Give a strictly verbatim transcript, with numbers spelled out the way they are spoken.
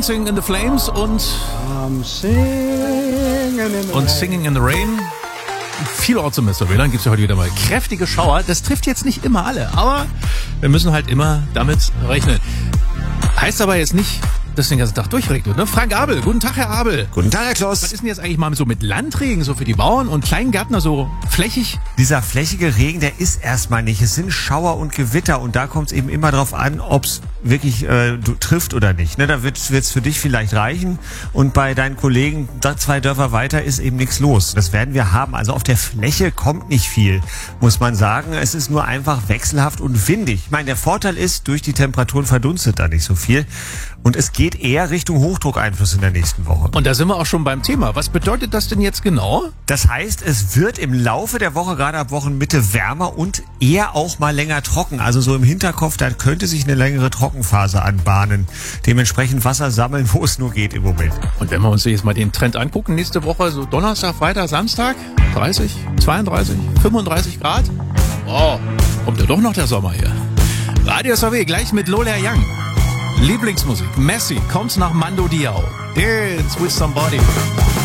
Dancing in the Flames und, I'm singing in the und Singing in the Rain. Vielorts im Westerwäldern gibt es ja heute wieder mal kräftige Schauer. Das trifft jetzt nicht immer alle, aber wir müssen halt immer damit rechnen. Heißt aber jetzt nicht, dass den ganzen Tag durchregnet, ne? Frank Abel, guten Tag, Herr Abel. Guten Tag, Herr Kloss. Was ist denn jetzt eigentlich mal so mit Landregen, so für die Bauern und Kleingärtner, so flächig? Dieser flächige Regen, der ist erstmal nicht. Es sind Schauer und Gewitter und da kommt es eben immer drauf an, ob es wirklich äh, du, trifft oder nicht. Ne, da wird es für dich vielleicht reichen und bei deinen Kollegen da zwei Dörfer weiter ist eben nichts los. Das werden wir haben. Also auf der Fläche kommt nicht viel, muss man sagen. Es ist nur einfach wechselhaft und windig. Ich meine, der Vorteil ist, durch die Temperaturen verdunstet da nicht so viel und es geht eher Richtung Hochdruckeinfluss in der nächsten Woche. Und da sind wir auch schon beim Thema. Was bedeutet das denn jetzt genau? Das heißt, es wird im Laufe der Woche, gerade ab Wochenmitte, wärmer und eher auch mal länger trocken. Also so im Hinterkopf, da könnte sich eine längere Trockenphase anbahnen. Dementsprechend Wasser sammeln, wo es nur geht im Moment. Und wenn wir uns jetzt mal den Trend angucken, nächste Woche so Donnerstag, Freitag, Samstag, dreißig, zweiunddreißig, fünfunddreißig Grad. Oh, kommt ja doch noch der Sommer hier. Radio S V W, gleich mit Lola Young. Lieblingsmusik, Messi, kommt nach Mando Diao. Dance with somebody.